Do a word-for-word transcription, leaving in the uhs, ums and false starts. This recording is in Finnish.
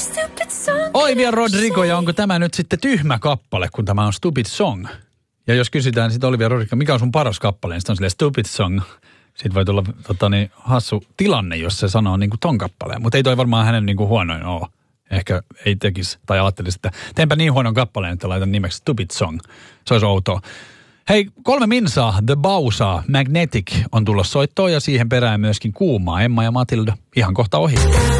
Olivia Rodrigo, ja onko tämä nyt sitten tyhmä kappale, kun tämä on Stupid Song? Ja jos kysytään sitten Olivia Rodrigo, mikä on sun paras kappale, niin sitten on silleen Stupid Song. Sitten voi tulla tota, niin, hassu tilanne, jos se sanoo niin kuin ton kappaleen. Mutta ei toi varmaan hänen niin kuin huonoin ole. Ehkä ei tekisi tai ajattelisi, että teenpä niin huonon kappaleen, että laitan nimeksi Stupid Song. Se olisi outoa. Hei, kolme minsaa, The Bausa, Magnetic on tullut soittoon ja siihen perään myöskin Kuumaa, Emma ja Matilda. Ihan kohta ohi.